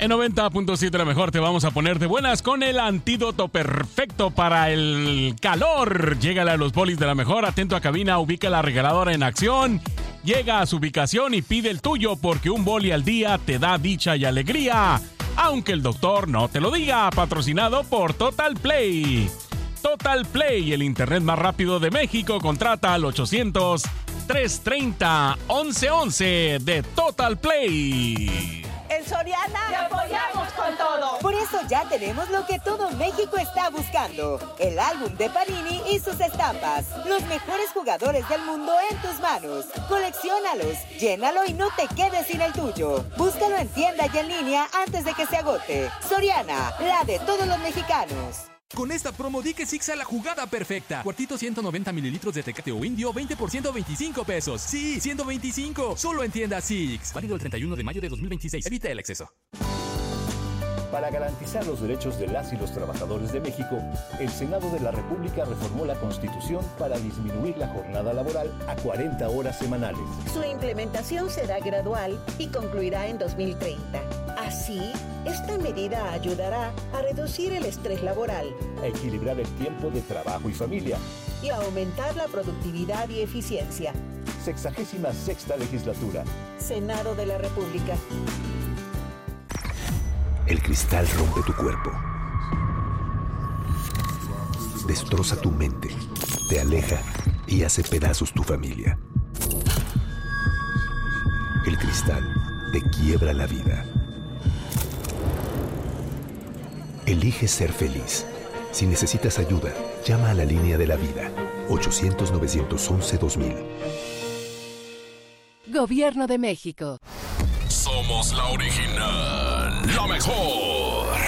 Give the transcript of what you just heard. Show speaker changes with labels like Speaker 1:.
Speaker 1: En 90.7 La Mejor te vamos a poner de buenas con el antídoto perfecto para el calor. Llégale a los bolis de La Mejor, atento a cabina, ubica la regaladora en acción. Llega a su ubicación y pide el tuyo porque un boli al día te da dicha y alegría. Aunque el doctor no te lo diga, patrocinado por Total Play. Total Play, el internet más rápido de México, contrata al 800-330-1111 de Total Play.
Speaker 2: En Soriana te apoyamos con todo. Por eso ya tenemos lo que todo México está buscando: el álbum de Panini y sus estampas. Los mejores jugadores del mundo en tus manos. Colecciónalos, llénalo y no te quedes sin el tuyo. Búscalo en tienda y en línea antes de que se agote. Soriana, la de todos los mexicanos.
Speaker 3: Con esta promo di que Six a la jugada perfecta. Cuartito 190 mililitros de Tecate o Indio, 20% 25 pesos. Sí, 125. Solo en tienda Six. Válido el 31 de mayo de 2026. Evita el exceso.
Speaker 4: Para garantizar los derechos de las y los trabajadores de México, el Senado de la República reformó la Constitución para disminuir la jornada laboral a 40 horas semanales.
Speaker 5: Su implementación será gradual y concluirá en 2030. Así, esta medida ayudará a reducir el estrés laboral,
Speaker 4: a equilibrar el tiempo de trabajo y familia
Speaker 5: y a aumentar la productividad y eficiencia.
Speaker 4: 66ª legislatura.
Speaker 5: Senado de la República.
Speaker 6: El cristal rompe tu cuerpo, destroza tu mente, te aleja y hace pedazos tu familia. El cristal te quiebra la vida. Elige ser feliz. Si necesitas ayuda, llama a la línea de la vida, 800-911-2000.
Speaker 7: Gobierno de México.
Speaker 8: Somos la original, la mejor.